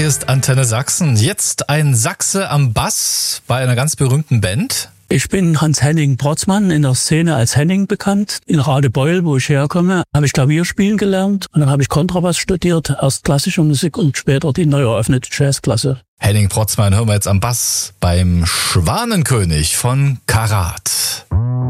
Hier ist Antenne Sachsen. Jetzt ein Sachse am Bass bei einer ganz berühmten Band. Ich bin Hans-Henning Protzmann, in der Szene als Henning bekannt. In Radebeul, wo ich herkomme, habe ich Klavier spielen gelernt und dann habe ich Kontrabass studiert, erst klassische Musik und später die neu eröffnete Jazzklasse. Henning Protzmann hören wir jetzt am Bass beim Schwanenkönig von Karat.